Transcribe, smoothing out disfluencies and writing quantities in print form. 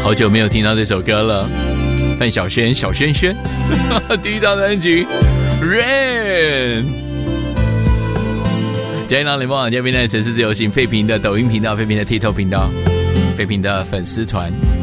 好久没有听到这首歌了。范晓萱，小萱萱，第一张专辑 Rain。今天联播网嘉宾呢，城市自由行，废平的抖音频道，废平的 TikTok 频道，废平的粉丝团。